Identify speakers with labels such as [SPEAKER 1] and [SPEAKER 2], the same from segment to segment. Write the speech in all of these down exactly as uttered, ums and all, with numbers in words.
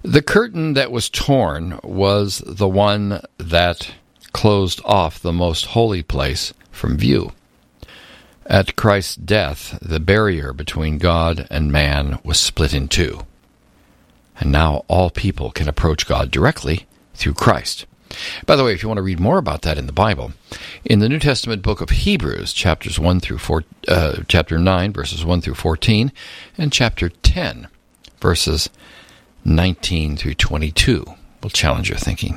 [SPEAKER 1] The curtain that was torn was the one that closed off the most holy place from view. At Christ's death, the barrier between God and man was split in two. And now all people can approach God directly through Christ. By the way, if you want to read more about that in the Bible, in the New Testament book of Hebrews, chapters one through four, uh, chapter nine, verses one through fourteen, and chapter ten, verses nineteen through twenty-two, will challenge your thinking.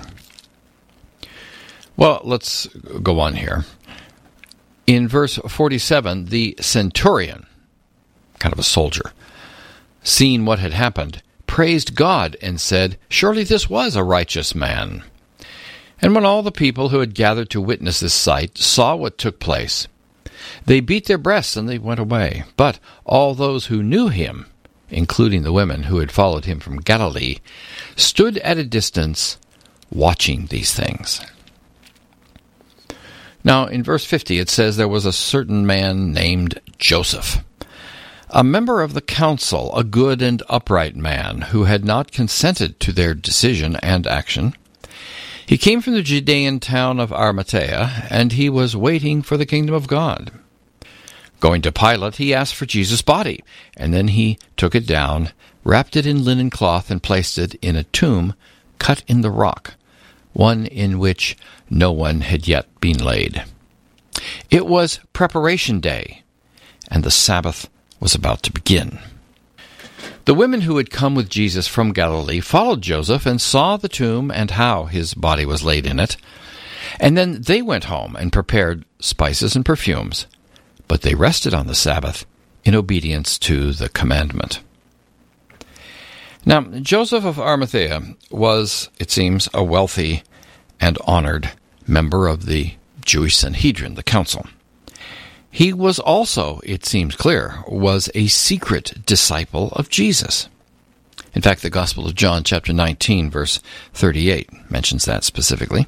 [SPEAKER 1] Well, let's go on here. In verse forty-seven, the centurion, kind of a soldier, seeing what had happened, praised God and said, "Surely this was a righteous man." And when all the people who had gathered to witness this sight saw what took place, they beat their breasts and they went away. But all those who knew him, including the women who had followed him from Galilee, stood at a distance watching these things. Now, in verse fifty, it says there was a certain man named Joseph, a member of the council, a good and upright man, who had not consented to their decision and action. He came from the Judean town of Arimathea, and he was waiting for the kingdom of God. Going to Pilate, he asked for Jesus' body, and then he took it down, wrapped it in linen cloth, and placed it in a tomb cut in the rock, one in which no one had yet been laid. It was preparation day, and the Sabbath was about to begin. The women who had come with Jesus from Galilee followed Joseph and saw the tomb and how his body was laid in it. And then they went home and prepared spices and perfumes, but they rested on the Sabbath in obedience to the commandment. Now, Joseph of Arimathea was, it seems, a wealthy and honored member of the Jewish Sanhedrin, the council. He was also, it seems clear, was a secret disciple of Jesus. In fact, the Gospel of John, chapter nineteen, verse thirty-eight, mentions that specifically.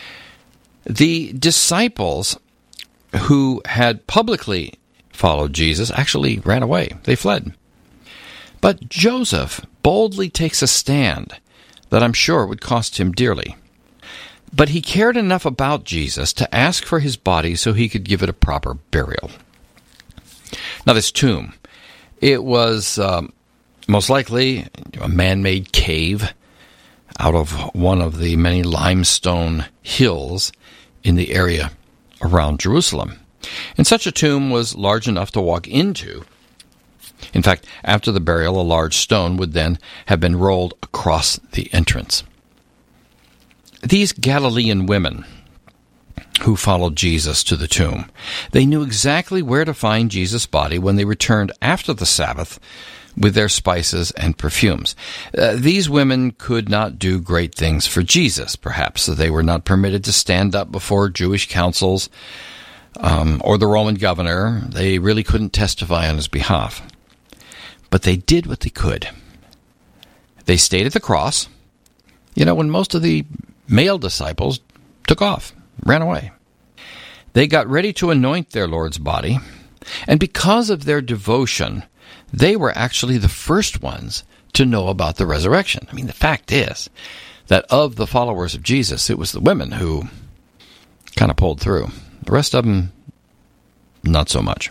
[SPEAKER 1] The disciples who had publicly followed Jesus actually ran away. They fled. But Joseph boldly takes a stand that I'm sure would cost him dearly. But he cared enough about Jesus to ask for his body so he could give it a proper burial. Now, this tomb, it was um, most likely a man-made cave out of one of the many limestone hills in the area around Jerusalem. And such a tomb was large enough to walk into. In fact, after the burial, a large stone would then have been rolled across the entrance. These Galilean women who followed Jesus to the tomb, they knew exactly where to find Jesus' body when they returned after the Sabbath with their spices and perfumes. Uh, these women could not do great things for Jesus, perhaps. They were not permitted to stand up before Jewish councils um, or the Roman governor. They really couldn't testify on his behalf. But they did what they could. They stayed at the cross. You know, when most of the male disciples took off, ran away. They got ready to anoint their Lord's body, and because of their devotion, they were actually the first ones to know about the resurrection. I mean, the fact is that of the followers of Jesus, it was the women who kind of pulled through. The rest of them, not so much.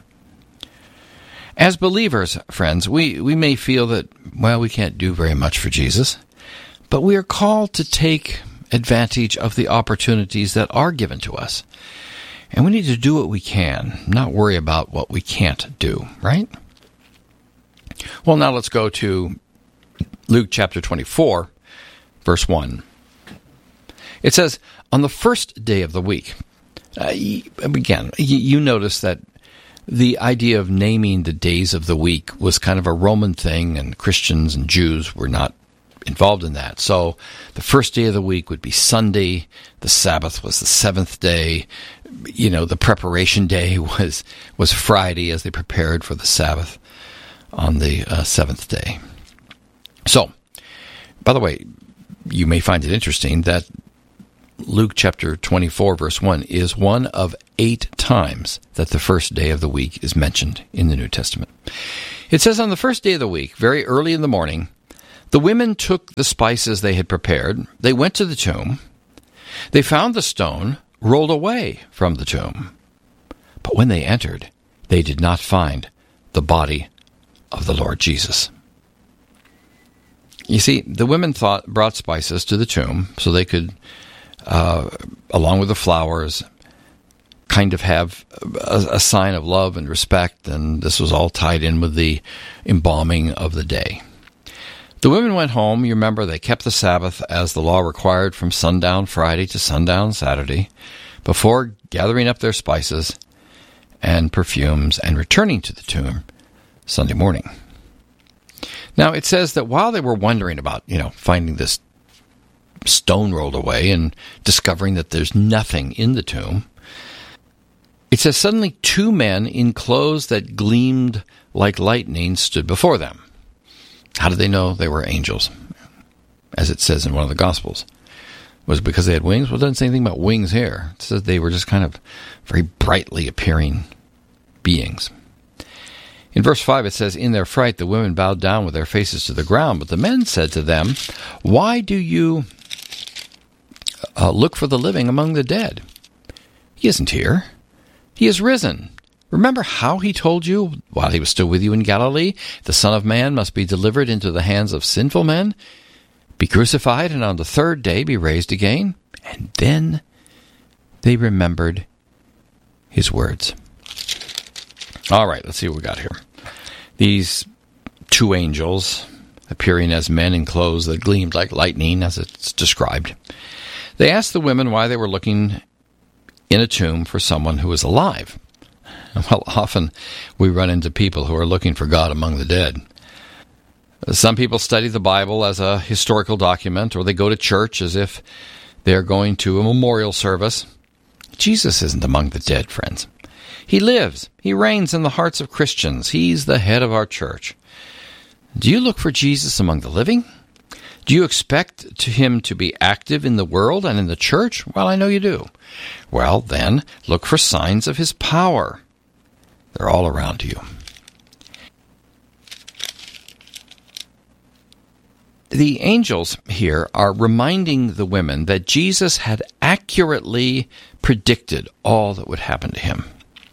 [SPEAKER 1] As believers, friends, we, we may feel that, well, we can't do very much for Jesus, but we are called to take advantage of the opportunities that are given to us. And we need to do what we can, not worry about what we can't do, right? Well, now let's go to Luke chapter twenty-four, verse one. It says, on the first day of the week, uh, again, you notice that the idea of naming the days of the week was kind of a Roman thing, and Christians and Jews were not involved in that. So the first day of the week would be Sunday. The Sabbath was the seventh day. You know, the preparation day was was Friday as they prepared for the Sabbath on the uh, seventh day. So, by the way, you may find it interesting that Luke chapter twenty-four, verse one, is one of eight times that the first day of the week is mentioned in the New Testament. It says, on the first day of the week, very early in the morning, The women took the spices they had prepared. They went to the tomb. They found the stone rolled away from the tomb. But when they entered, they did not find the body of the Lord Jesus. You see, the women thought brought spices to the tomb so they could, uh, along with the flowers, kind of have a, a sign of love and respect, and this was all tied in with the embalming of the day. The women went home. You remember, they kept the Sabbath as the law required from sundown Friday to sundown Saturday before gathering up their spices and perfumes and returning to the tomb Sunday morning. Now, it says that while they were wondering about, you know, finding this stone rolled away and discovering that there's nothing in the tomb, it says suddenly two men in clothes that gleamed like lightning stood before them. How did they know they were angels? As it says in one of the Gospels. Was it because they had wings? Well, it doesn't say anything about wings here. It says they were just kind of very brightly appearing beings. In verse five, it says, "In their fright, the women bowed down with their faces to the ground. But the men said to them, 'Why do you uh, look for the living among the dead? He isn't here. He is risen. Remember how he told you while he was still with you in Galilee, the Son of Man must be delivered into the hands of sinful men, be crucified, and on the third day be raised again?' And then they remembered his words." All right, let's see what we got here. These two angels, appearing as men in clothes that gleamed like lightning, as it's described, they asked the women why they were looking in a tomb for someone who was alive. Well, often we run into people who are looking for God among the dead. Some people study the Bible as a historical document, or they go to church as if they're going to a memorial service. Jesus isn't among the dead, friends. He lives. He reigns in the hearts of Christians. He's the head of our church. Do you look for Jesus among the living? Do you expect to him to be active in the world and in the church? Well, I know you do. Well, then, look for signs of his power. They're all around you. The angels here are reminding the women that Jesus had accurately predicted all that would happen to him.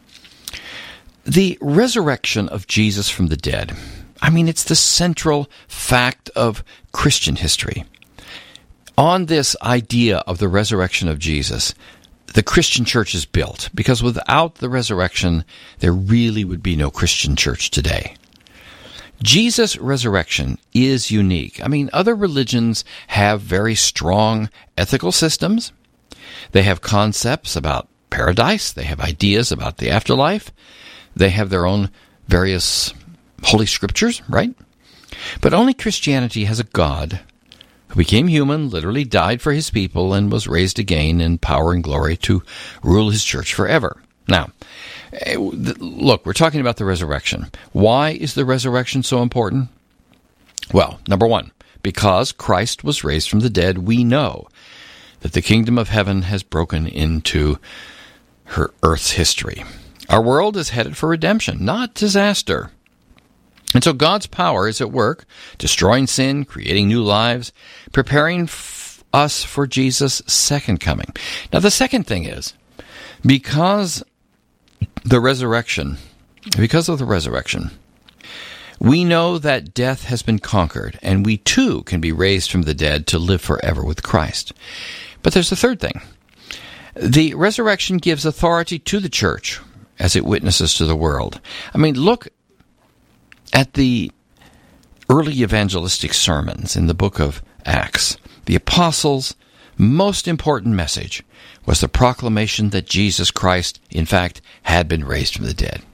[SPEAKER 1] The resurrection of Jesus from the dead, I mean, it's the central fact of Christian history. On this idea of the resurrection of Jesus, the Christian church is built, because without the resurrection, there really would be no Christian church today. Jesus' resurrection is unique. I mean, other religions have very strong ethical systems. They have concepts about paradise. They have ideas about the afterlife. They have their own various holy scriptures, right? But only Christianity has a God who became human, literally died for his people, and was raised again in power and glory to rule his church forever. Now, look, we're talking about the resurrection. Why is the resurrection so important? Well, number one, because Christ was raised from the dead, we know that the kingdom of heaven has broken into her earth's history. Our world is headed for redemption, not disaster. And so God's power is at work, destroying sin, creating new lives, preparing f- us for Jesus' second coming. Now, the second thing is, because the resurrection, because of the resurrection, we know that death has been conquered, and we too can be raised from the dead to live forever with Christ. But there's a third thing. The resurrection gives authority to the church as it witnesses to the world. I mean, look at the early evangelistic sermons in the book of Acts. The apostles' most important message was the proclamation that Jesus Christ, in fact, had been raised from the dead.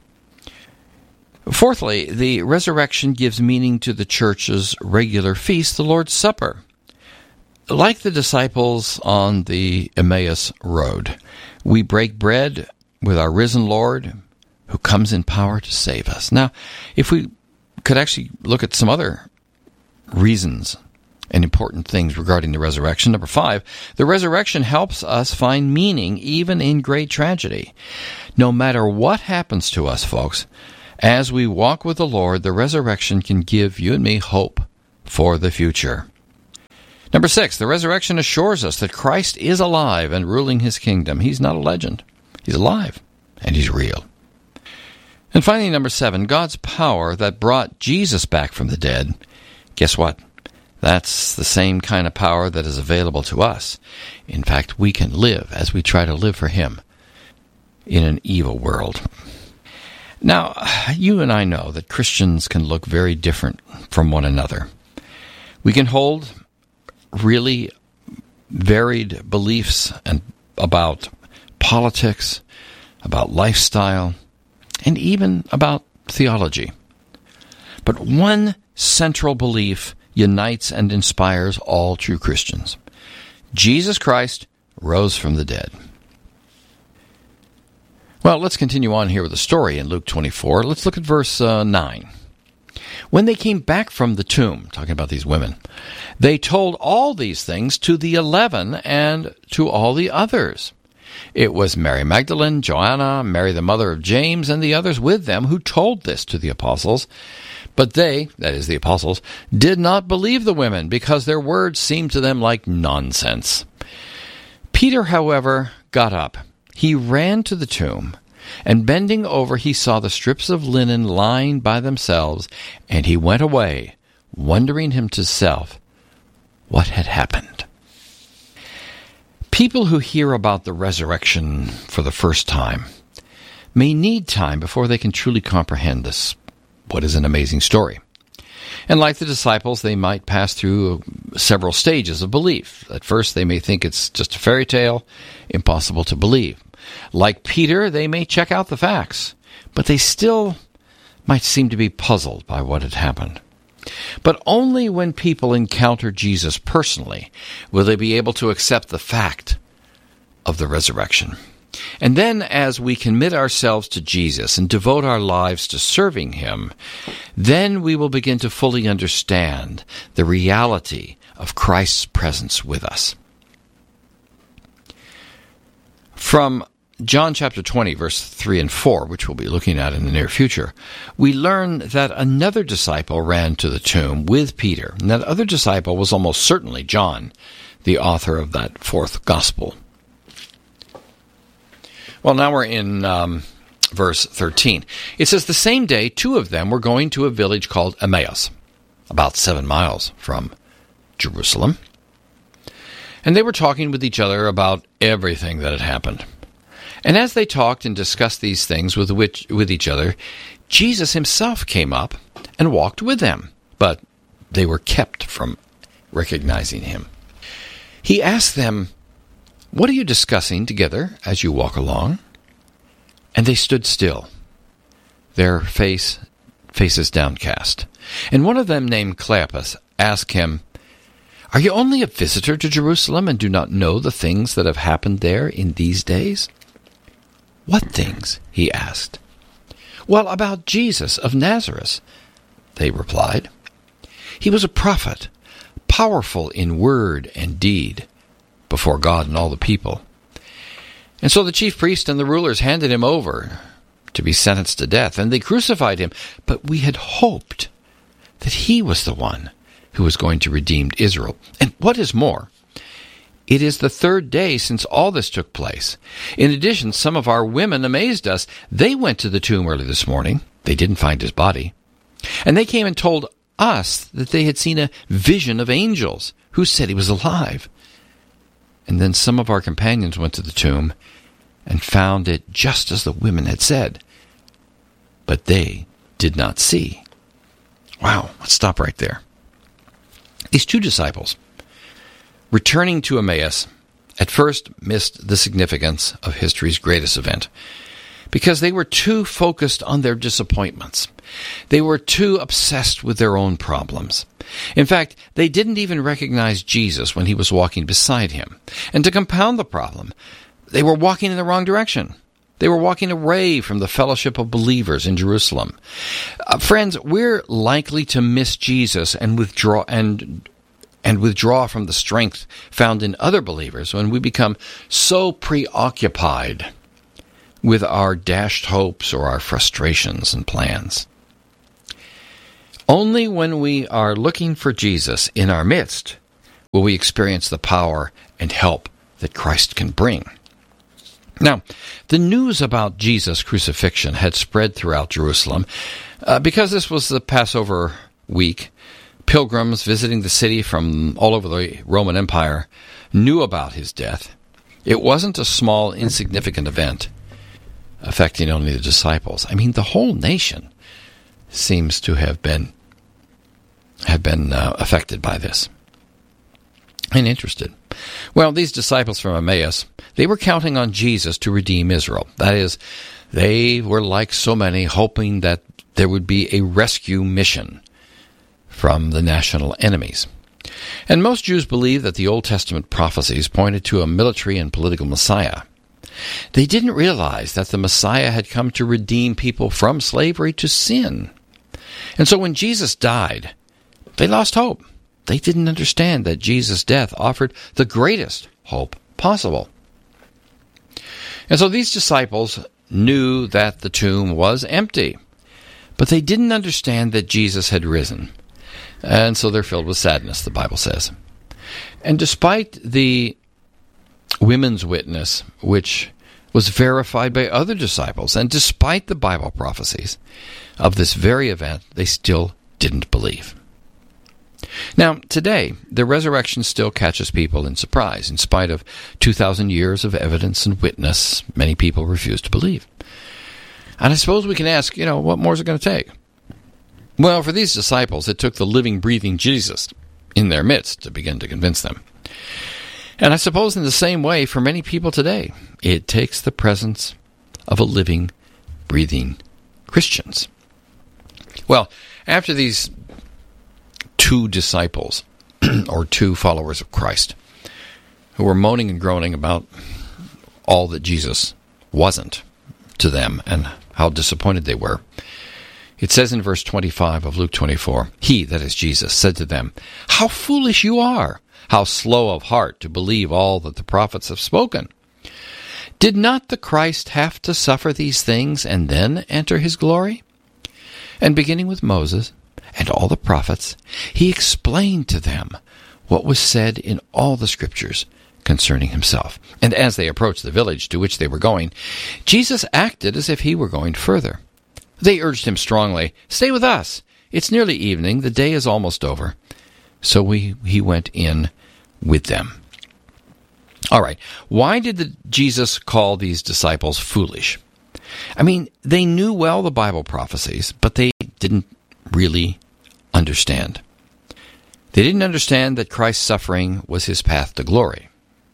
[SPEAKER 1] Fourthly, the resurrection gives meaning to the church's regular feast, the Lord's Supper. Like the disciples on the Emmaus Road, we break bread with our risen Lord, who comes in power to save us. Now, if we could actually look at some other reasons and important things regarding the resurrection. Number five, the resurrection helps us find meaning even in great tragedy. No matter what happens to us, folks, as we walk with the Lord, the resurrection can give you and me hope for the future. Number six, the resurrection assures us that Christ is alive and ruling his kingdom. He's not a legend. He's alive, and he's real. And finally, number seven, God's power that brought Jesus back from the dead. Guess what? That's the same kind of power that is available to us. In fact, we can live as we try to live for him in an evil world. Now, you and I know that Christians can look very different from one another. We can hold really varied beliefs and about politics, about lifestyle, and even about theology. But one central belief unites and inspires all true Christians. Jesus Christ rose from the dead. Well, let's continue on here with the story in Luke twenty-four. Let's look at verse uh, nine. When they came back from the tomb, talking about these women, they told all these things to the eleven and to all the others. It was Mary Magdalene, Joanna, Mary the mother of James, and the others with them who told this to the apostles. But they, that is the apostles, did not believe the women because their words seemed to them like nonsense. Peter, however, got up. He ran to the tomb, and bending over he saw the strips of linen lying by themselves, and he went away, wondering himself what had happened. People who hear about the resurrection for the first time may need time before they can truly comprehend this, what is an amazing story. And like the disciples, they might pass through several stages of belief. At first, they may think it's just a fairy tale, impossible to believe. Like Peter, they may check out the facts, but they still might seem to be puzzled by what had happened. But only when people encounter Jesus personally will they be able to accept the fact of the resurrection. And then as we commit ourselves to Jesus and devote our lives to serving him, then we will begin to fully understand the reality of Christ's presence with us. From John chapter twenty, verse three and four, which we'll be looking at in the near future, we learn that another disciple ran to the tomb with Peter, and that other disciple was almost certainly John, the author of that fourth gospel. Well, now we're in um, verse thirteen. It says, the same day, two of them were going to a village called Emmaus, about seven miles from Jerusalem. And they were talking with each other about everything that had happened. And as they talked and discussed these things with which, with each other, Jesus himself came up and walked with them, but they were kept from recognizing him. He asked them, what are you discussing together as you walk along? And they stood still, their face faces downcast. And one of them, named Cleopas, asked him, are you only a visitor to Jerusalem and do not know the things that have happened there in these days? What things? He asked. Well, about Jesus of Nazareth, they replied. He was a prophet, powerful in word and deed, before God and all the people. And so the chief priest and the rulers handed him over to be sentenced to death, and they crucified him. But we had hoped that he was the one who was going to redeem Israel. And what is more, it is the third day since all this took place. In addition, some of our women amazed us. They went to the tomb early this morning. They didn't find his body. And they came and told us that they had seen a vision of angels who said he was alive. And then some of our companions went to the tomb and found it just as the women had said. But they did not see. Wow, let's stop right there. These two disciples, returning to Emmaus, at first missed the significance of history's greatest event because they were too focused on their disappointments. They were too obsessed with their own problems. In fact, they didn't even recognize Jesus when he was walking beside him. And to compound the problem, they were walking in the wrong direction. They were walking away from the fellowship of believers in Jerusalem. Uh, friends, we're likely to miss Jesus and withdraw and and withdraw from the strength found in other believers when we become so preoccupied with our dashed hopes or our frustrations and plans. Only when we are looking for Jesus in our midst will we experience the power and help that Christ can bring. Now, the news about Jesus' crucifixion had spread throughout Jerusalem. Uh, because this was the Passover week, pilgrims visiting the city from all over the Roman Empire knew about his death. It wasn't a small, insignificant event affecting only the disciples. I mean, the whole nation seems to have been have been uh, affected by this and interested. Well, these disciples from Emmaus, they were counting on Jesus to redeem Israel. That is, they were like so many, hoping that there would be a rescue mission from the national enemies. And most Jews believed that the Old Testament prophecies pointed to a military and political Messiah. They didn't realize that the Messiah had come to redeem people from slavery to sin. And so when Jesus died, they lost hope. They didn't understand that Jesus' death offered the greatest hope possible. And so these disciples knew that the tomb was empty, but they didn't understand that Jesus had risen. And so they're filled with sadness, the Bible says. And despite the women's witness, which was verified by other disciples, and despite the Bible prophecies of this very event, they still didn't believe. Now, today, the resurrection still catches people in surprise. In spite of two thousand years of evidence and witness, many people refuse to believe. And I suppose we can ask, you know, what more is it going to take? Well, for these disciples, it took the living, breathing Jesus in their midst to begin to convince them. And I suppose in the same way, for many people today, it takes the presence of a living, breathing Christians. Well, after these two disciples, or two followers of Christ, who were moaning and groaning about all that Jesus wasn't to them and how disappointed they were, it says in verse twenty-five of Luke twenty-four, "He," that is Jesus, "said to them, 'How foolish you are! How slow of heart to believe all that the prophets have spoken! Did not the Christ have to suffer these things and then enter his glory?' And beginning with Moses and all the prophets, he explained to them what was said in all the Scriptures concerning himself. And as they approached the village to which they were going, Jesus acted as if he were going further. They urged him strongly, 'Stay with us. It's nearly evening. The day is almost over.' So we, he went in with them." All right, why did the, Jesus call these disciples foolish? I mean, they knew well the Bible prophecies, but they didn't really understand. They didn't understand that Christ's suffering was his path to glory.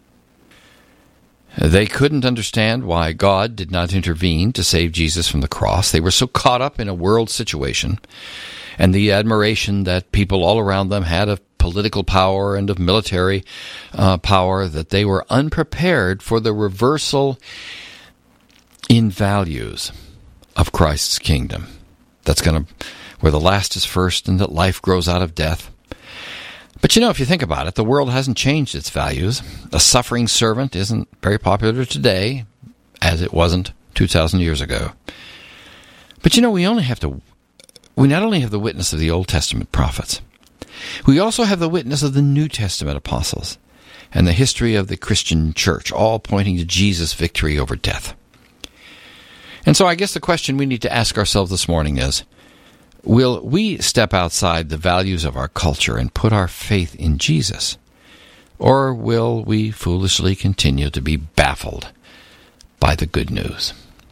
[SPEAKER 1] They couldn't understand why God did not intervene to save Jesus from the cross. They were so caught up in a world situation and the admiration that people all around them had of political power and of military uh, power that they were unprepared for the reversal in values of Christ's kingdom. That's going to, where the last is first and that life grows out of death. But you know, if you think about it, the world hasn't changed its values. A suffering servant isn't very popular today, as it wasn't two thousand years ago. But you know, we only have to, we not only have the witness of the Old Testament prophets, we also have the witness of the New Testament apostles and the history of the Christian church, all pointing to Jesus' victory over death. And so I guess the question we need to ask ourselves this morning is, will we step outside the values of our culture and put our faith in Jesus? Or will we foolishly continue to be baffled by the good news?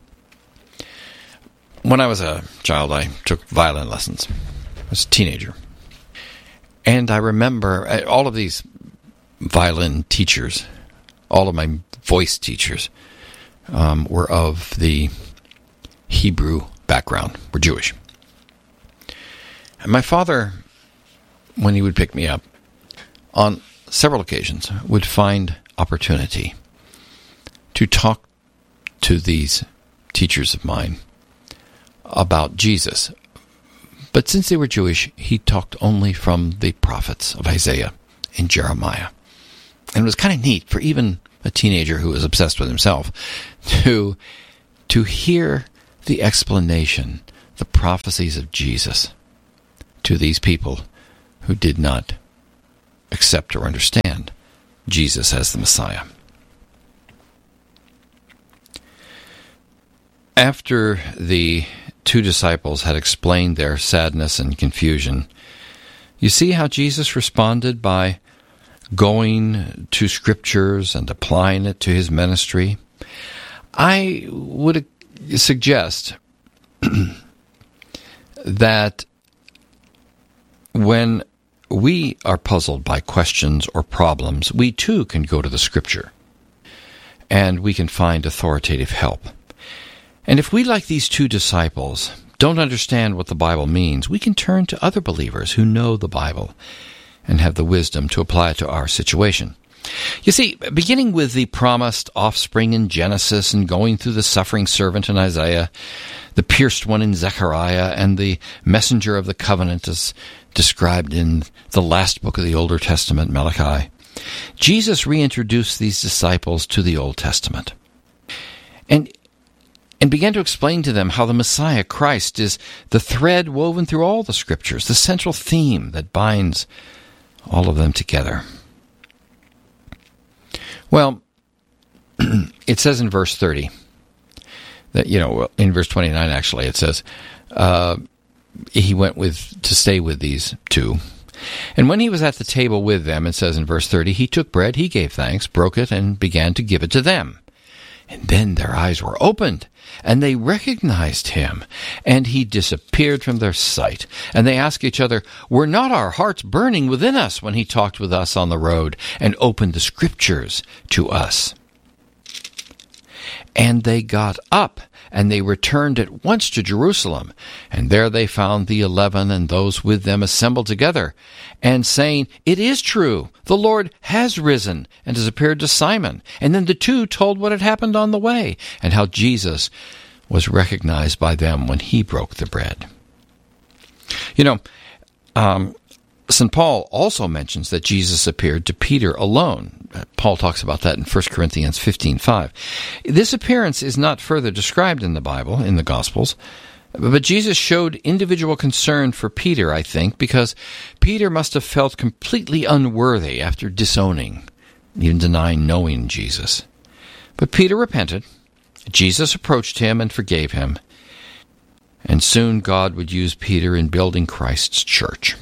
[SPEAKER 1] When I was a child, I took violin lessons. I was a teenager. And I remember all of these violin teachers, all of my voice teachers, um, were of the Hebrew background, were Jewish. And my father, when he would pick me up, on several occasions, would find opportunity to talk to these teachers of mine about Jesus. But since they were Jewish, he talked only from the prophets of Isaiah and Jeremiah. And it was kind of neat for even a teenager who was obsessed with himself to, to hear the explanation, the prophecies of Jesus, to these people who did not accept or understand Jesus as the Messiah. After the two disciples had explained their sadness and confusion, you see how Jesus responded by going to Scriptures and applying it to his ministry. I would suggest that when we are puzzled by questions or problems, we too can go to the Scripture, and we can find authoritative help. And if we, like these two disciples, don't understand what the Bible means, we can turn to other believers who know the Bible and have the wisdom to apply it to our situation. You see, beginning with the promised offspring in Genesis and going through the suffering servant in Isaiah, the pierced one in Zechariah, and the messenger of the covenant as described in the last book of the Older Testament, Malachi, Jesus reintroduced these disciples to the Old Testament and, and began to explain to them how the Messiah, Christ, is the thread woven through all the Scriptures, the central theme that binds all of them together. Well, it says in verse thirty, that, you know, in verse twenty-nine actually, it says, uh, he went with to stay with these two. And when he was at the table with them, it says in verse thirty, he took bread, he gave thanks, broke it, and began to give it to them. And then their eyes were opened, and they recognized him, and he disappeared from their sight. And they asked each other, were not our hearts burning within us when he talked with us on the road and opened the Scriptures to us? And they got up, and they returned at once to Jerusalem. And there they found the eleven and those with them assembled together, and saying, it is true, the Lord has risen and has appeared to Simon. And then the two told what had happened on the way, and how Jesus was recognized by them when he broke the bread. You know, um, Saint Paul also mentions that Jesus appeared to Peter alone. Paul talks about that in First Corinthians fifteen five. This appearance is not further described in the Bible, in the Gospels, but Jesus showed individual concern for Peter, I think, because Peter must have felt completely unworthy after disowning, even denying knowing Jesus. But Peter repented. Jesus approached him and forgave him. And soon God would use Peter in building Christ's church.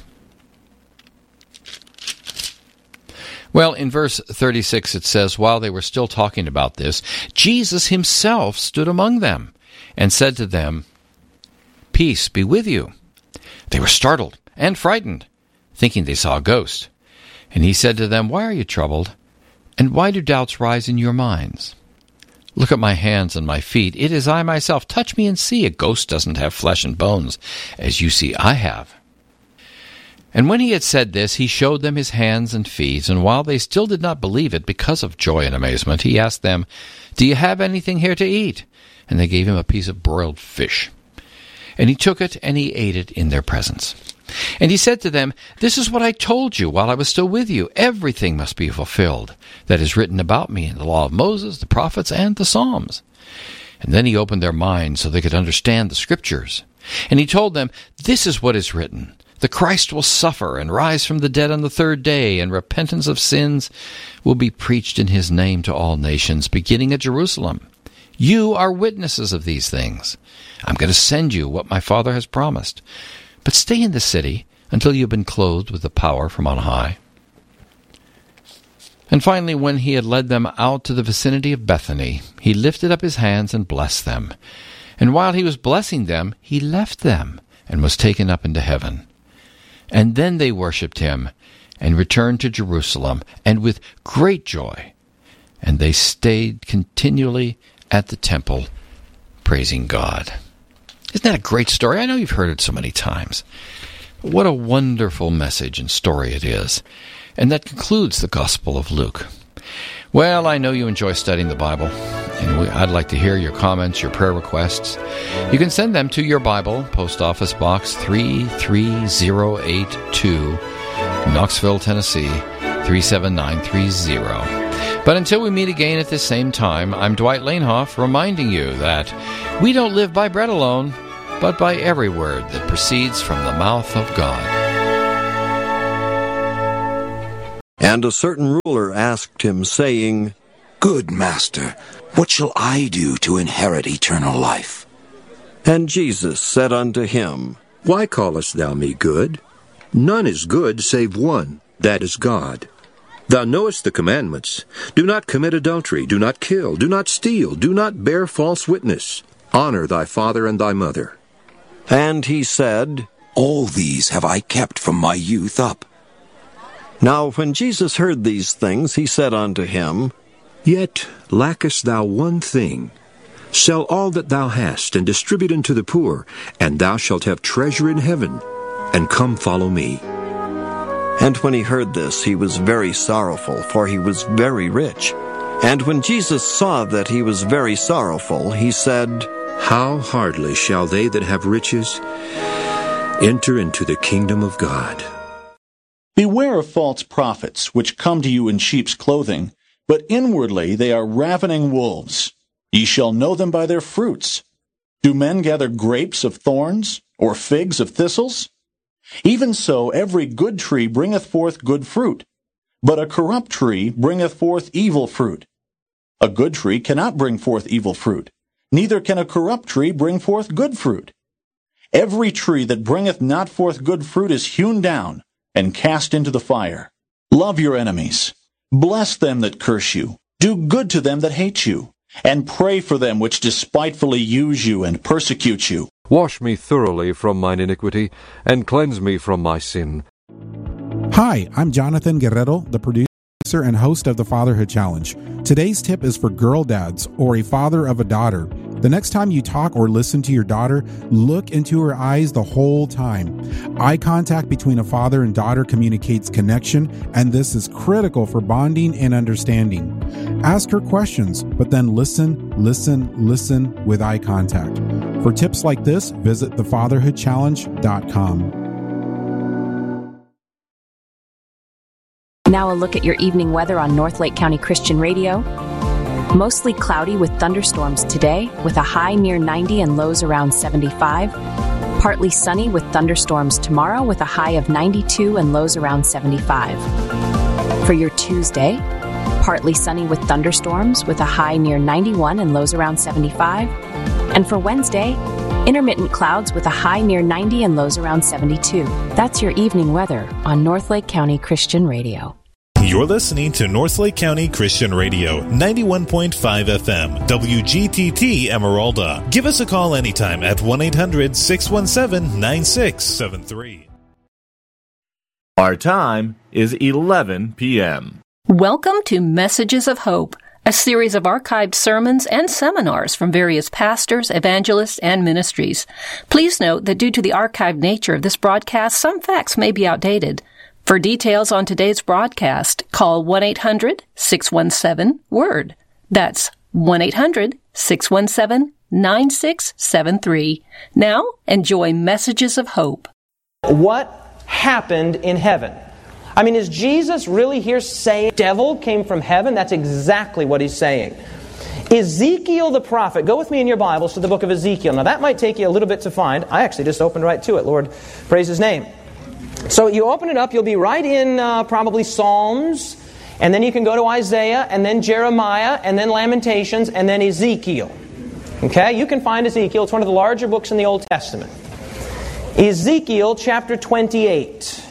[SPEAKER 1] Well, in verse thirty-six it says, while they were still talking about this, Jesus himself stood among them and said to them, peace be with you. They were startled and frightened, thinking they saw a ghost. And he said to them, why are you troubled? And why do doubts rise in your minds? Look at my hands and my feet. It is I myself. Touch me and see. A ghost doesn't have flesh and bones, as you see I have. And when he had said this, he showed them his hands and feet, and while they still did not believe it because of joy and amazement, he asked them, do you have anything here to eat? And they gave him a piece of broiled fish. And he took it, and he ate it in their presence. And he said to them, this is what I told you while I was still with you. Everything must be fulfilled that is written about me in the law of Moses, the prophets, and the Psalms. And then he opened their minds so they could understand the Scriptures. And he told them, this is what is written. The Christ will suffer and rise from the dead on the third day, and repentance of sins will be preached in his name to all nations, beginning at Jerusalem. You are witnesses of these things. I'm going to send you what my Father has promised. But stay in the city until you have been clothed with the power from on high. And finally, when he had led them out to the vicinity of Bethany, he lifted up his hands and blessed them. And while he was blessing them, he left them and was taken up into heaven. And then they worshipped him and returned to Jerusalem, and with great joy. And they stayed continually at the temple, praising God. Isn't that a great story? I know you've heard it so many times. But what a wonderful message and story it is. And that concludes the Gospel of Luke. Well, I know you enjoy studying the Bible, and we, I'd like to hear your comments, your prayer requests. You can send them to your Bible, Post Office Box three three zero eight two, Knoxville, Tennessee, three seven nine three zero. But until we meet again at this same time, I'm Dwight Lanehoff reminding you that we don't live by bread alone, but by every word that proceeds from the mouth of God.
[SPEAKER 2] And a certain ruler asked him, saying,
[SPEAKER 3] Good master, what shall I do to inherit eternal life?
[SPEAKER 2] And Jesus said unto him,
[SPEAKER 4] Why callest thou me good? None is good save one, that is God. Thou knowest the commandments. Do not commit adultery, do not kill, do not steal, do not bear false witness. Honor thy father and thy mother.
[SPEAKER 2] And he said,
[SPEAKER 3] All these have I kept from my youth up.
[SPEAKER 2] Now when Jesus heard these things, he said unto him,
[SPEAKER 4] Yet lackest thou one thing. Sell all that thou hast, and distribute unto the poor, and thou shalt have treasure in heaven. And come follow me.
[SPEAKER 2] And when he heard this, he was very sorrowful, for he was very rich. And when Jesus saw that he was very sorrowful, he said,
[SPEAKER 4] How hardly shall they that have riches enter into the kingdom of God.
[SPEAKER 5] Beware of false prophets, which come to you in sheep's clothing, but inwardly they are ravening wolves. Ye shall know them by their fruits. Do men gather grapes of thorns, or figs of thistles? Even so every good tree bringeth forth good fruit, but a corrupt tree bringeth forth evil fruit. A good tree cannot bring forth evil fruit, neither can a corrupt tree bring forth good fruit. Every tree that bringeth not forth good fruit is hewn down, and cast into the fire. Love your enemies. Bless them that curse you. Do good to them that hate you. And pray for them which despitefully use you and persecute you.
[SPEAKER 6] Wash me thoroughly from mine iniquity, and cleanse me from my sin.
[SPEAKER 7] Hi, I'm Jonathan Guerrero, the producer and host of the Fatherhood Challenge. Today's tip is for girl dads or a father of a daughter. The next time you talk or listen to your daughter, look into her eyes the whole time. Eye contact between a father and daughter communicates connection, and this is critical for bonding and understanding. Ask her questions, but then listen, listen, listen with eye contact. For tips like this, visit the fatherhood challenge dot com.
[SPEAKER 8] Now a look at your evening weather on North Lake County Christian Radio. Mostly cloudy with thunderstorms today, with a high near ninety and lows around seventy-five. Partly sunny with thunderstorms tomorrow, with a high of ninety-two and lows around seventy-five. For your Tuesday, partly sunny with thunderstorms, with a high near ninety-one and lows around seventy-five. And for Wednesday, intermittent clouds with a high near ninety and lows around seventy-two. That's your evening weather on North Lake County Christian Radio.
[SPEAKER 9] You're listening to North Lake County Christian Radio, ninety-one point five F M, W G T T Emeralda. Give us a call anytime at one eight hundred six one seven nine six seven three.
[SPEAKER 10] Our time is eleven p.m.
[SPEAKER 11] Welcome to Messages of Hope, a series of archived sermons and seminars from various pastors, evangelists, and ministries. Please note that due to the archived nature of this broadcast, some facts may be outdated. For details on today's broadcast, call one eight hundred six one seven WORD. That's one eight hundred six one seven nine six seven three. Now, enjoy Messages of Hope.
[SPEAKER 12] What happened in heaven? I mean, is Jesus really here saying the devil came from heaven? That's exactly what he's saying. Ezekiel the prophet, go with me in your Bibles to the book of Ezekiel. Now that might take you a little bit to find. I actually just opened right to it. Lord, praise His name. So you open it up, you'll be right in uh, probably Psalms, and then you can go to Isaiah, and then Jeremiah, and then Lamentations, and then Ezekiel. Okay, you can find Ezekiel. It's one of the larger books in the Old Testament. Ezekiel chapter twenty-eight.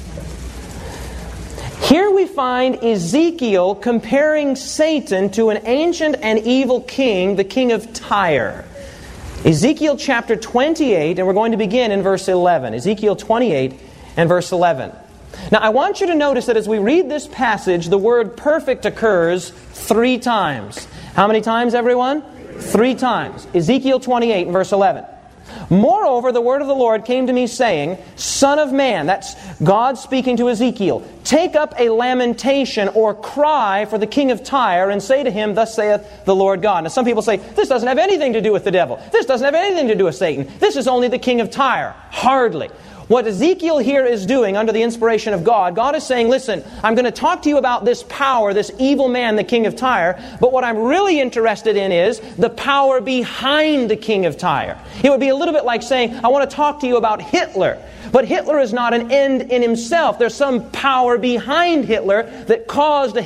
[SPEAKER 12] Here we find Ezekiel comparing Satan to an ancient and evil king, the king of Tyre. Ezekiel chapter twenty-eight, and we're going to begin in verse eleven. Ezekiel twenty-eight and verse eleven. Now I want you to notice that as we read this passage, the word perfect occurs three times. How many times, everyone? Three times. Ezekiel twenty-eight and verse eleven. Moreover, the word of the Lord came to me, saying, Son of man, that's God speaking to Ezekiel, take up a lamentation or cry for the king of Tyre, and say to him, Thus saith the Lord God. Now some people say, this doesn't have anything to do with the devil. This doesn't have anything to do with Satan. This is only the king of Tyre. Hardly. What Ezekiel here is doing under the inspiration of God, God is saying, listen, I'm going to talk to you about this power, this evil man, the king of Tyre, but what I'm really interested in is the power behind the king of Tyre. It would be a little bit like saying, I want to talk to you about Hitler. But Hitler is not an end in himself. There's some power behind Hitler that caused a